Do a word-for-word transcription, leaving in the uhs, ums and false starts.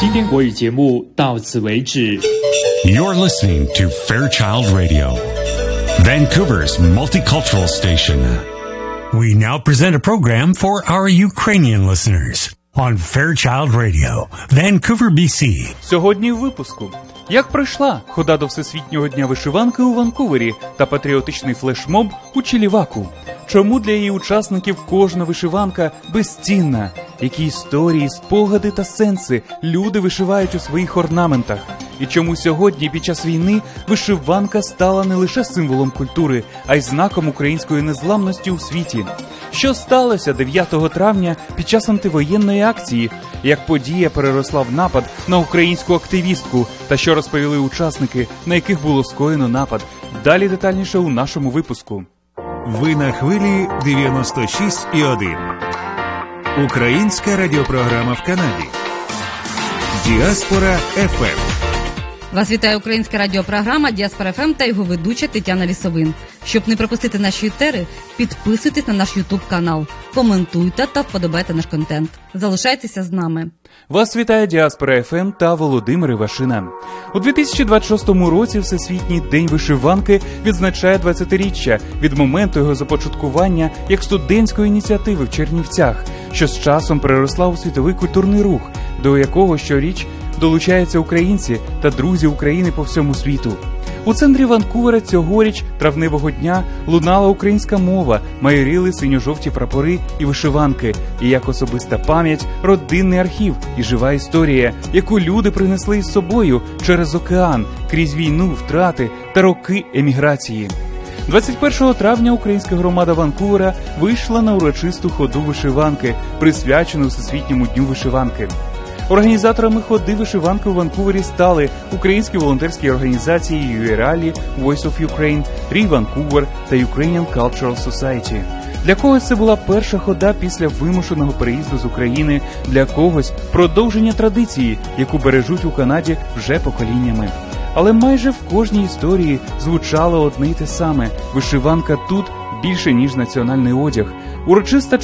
今天国语节目到此为止。 You're listening to Fairchild Radio, Vancouver's multicultural station. We now present a program for our Ukrainian listeners on Fairchild Radio, Vancouver, бі сі. Сьогодні в випуску. Як пройшла хода до Всесвітнього дня вишиванки у Ванкувері та патріотичний флешмоб у Чиліваку? Чому для її учасників кожна вишиванка безцінна? Які історії, спогади та сенси люди вишивають у своїх орнаментах? І чому сьогодні, під час війни, вишиванка стала не лише символом культури, а й знаком української незламності у світі? Що сталося дев'ятого травня під час антивоєнної акції? Як подія переросла в напад на українську активістку? Та що розповіли учасники, на яких було скоєно напад? Далі детальніше у нашому випуску. Ви на хвилі дев'яносто шість і один. Українська радіопрограма в Канаді. Діаспора еф ем. Вас вітає українська радіопрограма Діаспора еф ем та його ведуча Тетяна Лісовин. Щоб не пропустити наші етери, підписуйтесь на наш ютуб канал, коментуйте та вподобайте наш контент. Залишайтеся з нами. Вас вітає Діаспора еф ем та Володимир Івашина. У дві тисячі двадцять шостому році Всесвітній день вишиванки відзначає двадцятиріччя від моменту його започаткування як студентської ініціативи в Чернівцях, що з часом переросла у світовий культурний рух, до якого щоріч долучаються українці та друзі України по всьому світу. У центрі Ванкувера цьогоріч травневого дня лунала українська мова, майоріли синьо-жовті прапори і вишиванки, і як особиста пам'ять родинний архів і жива історія, яку люди принесли із собою через океан, крізь війну, втрати та роки еміграції. двадцять першого травня українська громада Ванкувера вийшла на урочисту ходу вишиванки, присвячену Всесвітньому дню вишиванки. Організаторами ходи вишиванки у Ванкувері стали українські волонтерські організації ю ей Rally, Voice of Ukraine, Рі Vancouver та Ukrainian Cultural Society. Для когось це була перша хода після вимушеного переїзду з України, для когось продовження традиції, яку бережуть у Канаді вже поколіннями. Але майже в кожній історії звучало одне й те саме – вишиванка тут більше, ніж національний одяг. Урочиста